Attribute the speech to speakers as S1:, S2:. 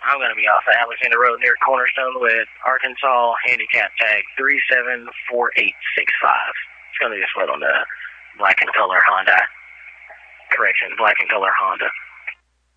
S1: I'm going to be off of Alexander Road near Cornerstone with Arkansas handicap tag 374865. It's going to be a split on the black and color Honda. Correction, black and color Honda.